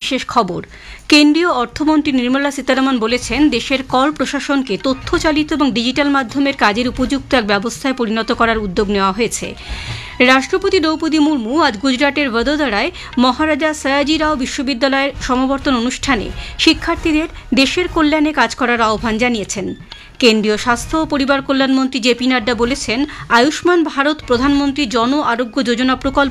বিশেষ খবর। কেন্দ্রীয় অর্থমন্ত্রী নির্মলা সীতারামন বলেছেন, দেশের কর প্রশাসনকে তথ্যচালিত এবং ডিজিটাল মাধ্যমের কাজের উপযুক্ত এক ব্যবস্থায় পরিণত করার উদ্যোগ নেওয়া হয়েছে। রাষ্ট্রপতি দ্রৌপদী মুর্মু আজ গুজরাটের বদোদরায় মহারাজা সয়াজিরাও বিশ্ববিদ্যালয়ের সমাবর্তন অনুষ্ঠানে শিক্ষার্থীদের দেশের কল্যাণে কাজ করার আহ্বান জানিয়েছেন। কেন্দ্রীয় স্বাস্থ্য ও পরিবার কল্যাণমন্ত্রী জেপি নাড্ডা বলেছেন, আয়ুষ্মান ভারত প্রধানমন্ত্রী জন আরোগ্য যোজনা প্রকল্প